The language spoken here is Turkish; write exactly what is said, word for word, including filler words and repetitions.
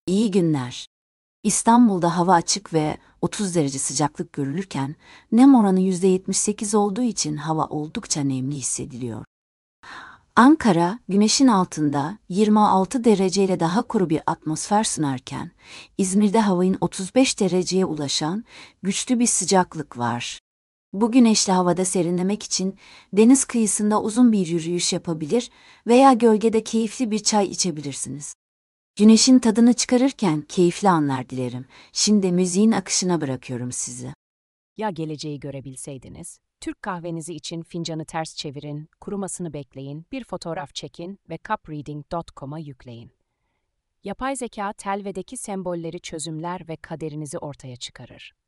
İyi günler. İstanbul'da hava açık ve otuz derece sıcaklık görülürken nem oranı yüzde yetmiş sekiz olduğu için hava oldukça nemli hissediliyor. Ankara, güneşin altında yirmi altı dereceyle daha kuru bir atmosfer sunarken, İzmir'de havanın otuz beş dereceye ulaşan güçlü bir sıcaklık var. Bu güneşli havada serinlemek için deniz kıyısında uzun bir yürüyüş yapabilir veya gölgede keyifli bir çay içebilirsiniz. Güneşin tadını çıkarırken keyifli anlar dilerim. Şimdi müziğin akışına bırakıyorum sizi. Ya geleceği görebilseydiniz? Türk kahvenizi için fincanı ters çevirin, kurumasını bekleyin, bir fotoğraf çekin ve cupreading nokta com'a yükleyin. Yapay zeka telvedeki sembolleri çözümler ve kaderinizi ortaya çıkarır.